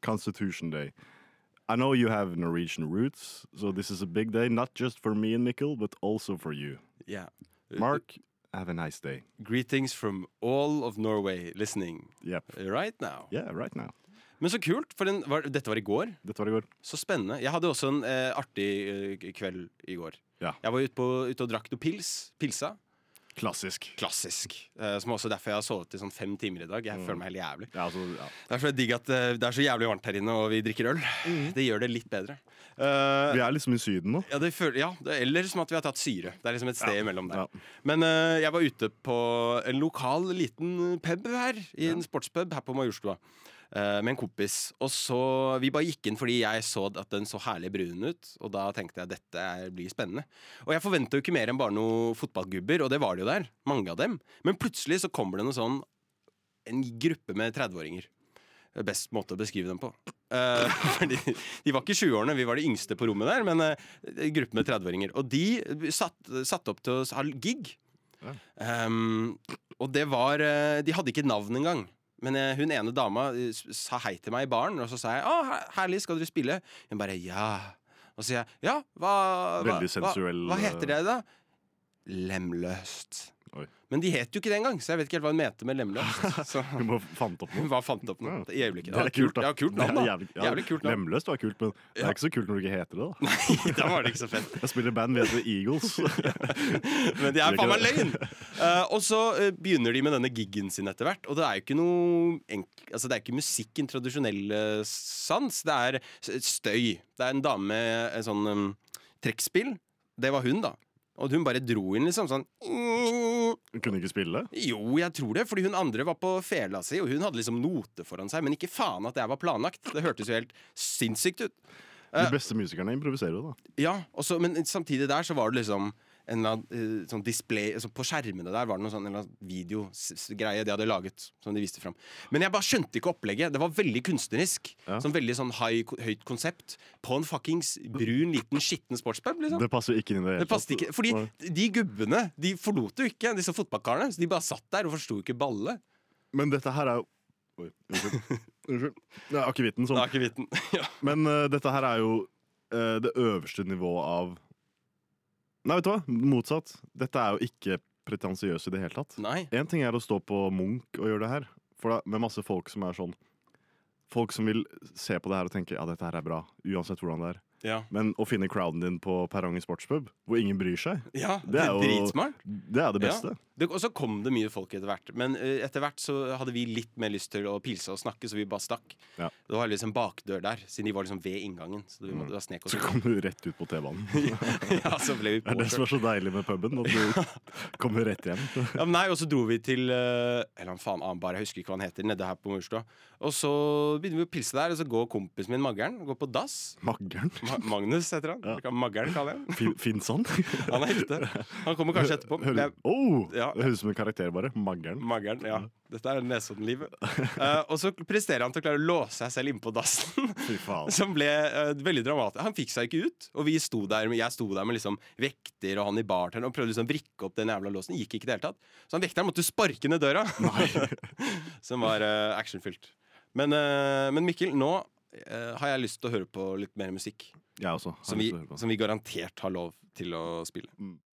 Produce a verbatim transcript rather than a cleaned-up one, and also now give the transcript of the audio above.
Constitution Day. I know you have Norwegian roots, so this is a big day, not just for me and Mikkel, but also for you. Yeah. Mark, have a nice day. Greetings from all of Norway listening Yep. right now. Yeah, right now. Men så kult, for den, var, dette var i går. Dette var i går. Så spennende. Jeg hadde også en eh, artig eh, kveld i går. Ja. Jeg var ute, på, ute og drakk noe pils. Pilsa. Klassisk. Klassisk. Eh, som også derfor jeg har sovet i sånn fem timer i dag. Jeg føler meg helt jævlig. Ja, altså, ja. Derfor er det digg at eh, det er så jævlig varmt her inne, og vi drikker øl. Det gjør det litt bedre. Eh, Vi er liksom i syden nå. ja, det føler, ja, det, eller som at vi har tatt syre. Det er liksom et sted Ja, imellom der. ja. Men eh, jeg var ute på en lokal liten pub her, i en sportspub her på Majorstua. eh, Med en kompis. Og så, vi bare gikk inn fordi jeg så at den så herlig brun ut. Og da tenkte jeg dette er, blir spennende. Og jeg forventet jo ikke mer enn bare noen fotballgubber, og det var det jo der, mange av dem. Men plutselig så kommer det noe sånn, en gruppe med tretti-åringer. Det er best måte å beskrive dem på. Eh, fordi de var ikke tjue-årene, vi var de yngste på rommet der, men eh, en gruppe med tretti-åringer. Og de satt, satt opp til å ha gig. Ja. Um, og det var eh, De hadde ikke navn engang. Men eh, hun ene dama eh, s- sa hei til meg i baren, og så sa jeg 'Å, her- herlig, skal dere spille?' Hun bare 'ja'. Og så sier jeg 'ja, hva, hva, Veldig sensuell, hva, hva heter det da?' Lemløst. Oi. Men de het jo ikke det engang, så jeg vet ikke helt hva hun mente med lemløst. Så Vi må fant opp hun noe. bare fant opp noe i øyeblikket. Det er kult, da. Ja, kult Det er navn, da. Jævlig, ja, Jævlig kult navn. Lemløst var kult, men det er ikke så kult når du ikke heter det, da. Da var det ikke så fett. Jeg spiller band, vi heter Eagles. Men det er faen meg løgn! Eh, og så eh, begynner de med denne giggen sin etter hvert. Og det er jo ikke noe enk Altså det er ikke musikk i tradisjonell eh, sans. Det er s- støy. Det er en dame med en sånn um, trekkspill. Det var hun, da. Og hun bare dro inn liksom sånn. Hun kunne ikke spille. Jo, jeg tror det, fordi hun andre var på fela si, og hun hadde liksom note foran seg. Men ikke faen at det var planlagt. Det hørtes jo helt sinnssykt ut. De beste musikerne improviserer jo, da. Ja, og så- men samtidig der så var det liksom en eller annen eh, sånn display altså på skjermene der var det noen sånn en eller annen videogreie de hadde laget, som de viste fram. Men jeg bare skjønte ikke opplegget. Det var veldig kunstnerisk. Ja. Sånn veldig sånn high, høyt konsept på en fuckings brun, liten, skitten sportspub, liksom. Det passer jo ikke inn i det. hele Det passet tatt. ikke, fordi Nei. de gubbene de forlot jo ikke disse fotballkarene. Så de bare satt der og forsto ikke balle. Men dette her er jo Oi, unnskyld. Unnskyld. Det er akevitten Det som er ikke viten. Ja. Men eh, dette her er jo eh, det øverste nivået av Nei, vet du hva? Motsatt. Dette er jo ikke pretensiøst i det hele tatt. Nei. En ting er å stå på Munch og gjøre det her, for da, med masse folk som er sånn Folk som vil se på det her og tenke ja, dette her er bra, uansett hvordan det er. Ja, Men å finne crowden din på Perrong i sportspub, hvor ingen bryr seg, ja Det det er er jo- dritsmart. det er det beste. Ja. Det, og så kom det mye folk etter hvert. Men eh, etter hvert så hadde vi litt mer lyst til å pilse og snakke, så vi bare stakk. Ja. Det var liksom bakdør der, siden de var liksom ved inngangen. Så vi måtte da snek oss Så kom du rett ut på T-banen. Ja, så ble vi Det er det som påkjørt. er så deilig med puben, at du kommer rett hjem. Ja, men nei, og så dro vi til eh, Eller han faen annen bar, jeg husker ikke hva han heter, nede her på Majorstua. Og så begynner vi å pilse der, og så går kompisen min, Maggeren, går på dass. Maggeren. Ma Magnus heter han. Ja. Maggeren kaller jeg han. Fin, Fins han? Han er ekte. Han kommer kanskje etterpå. Hører- Det er- Oh, Ja. det høres ut som en karakter, bare. Maggeren. Maggeren, ja. Dette er Nesodden-livet. Eh, og så presterer han til å klare å låse seg selv inne på dassen. Fy faen. Som ble eh, veldig dramatisk. Han fikk seg ikke ut. Og vi sto der, jeg sto der med liksom vekter og han i barteren og prøvde liksom å vrikke opp den jævla låsen. Gikk ikke i det hele tatt. Så han vekteren måtte sparke ned døra. Som var eh, actionfylt. Men, eh, men Mikkel, nå eh, har jeg lyst til å høre på litt mer musikk. Jeg også. har Som vi, lyst til å høre på. som vi garantert har lov til å spille. Mm.